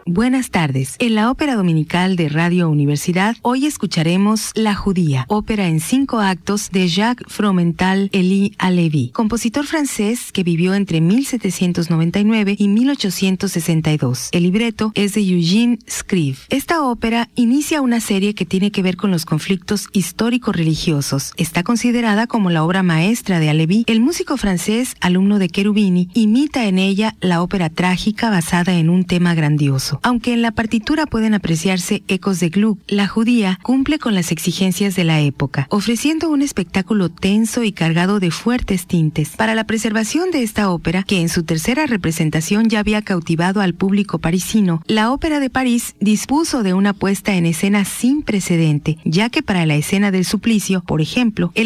Buenas tardes. En la ópera dominical de Radio Universidad, hoy escucharemos La Judía, ópera en 5 actos de Jacques Fromental Elie Halévy, compositor francés que vivió entre 1799 y 1862. El libreto es de Eugène Scribe. Esta ópera inicia una serie que tiene que ver con los conflictos histórico-religiosos. Está considerada como la obra maestra de Halévy. El músico francés, alumno de Cherubini, imita en ella la ópera trágica basada en un tema grandioso. Aunque en la partitura pueden apreciarse ecos de Gluck, La Judía cumple con las exigencias de la época, ofreciendo un espectáculo tenso y cargado de fuertes tintes. Para la preservación de esta ópera, que en su tercera representación ya había cautivado al público parisino, la Ópera de París dispuso de una puesta en escena sin precedente, ya que para la escena del suplicio, por ejemplo, el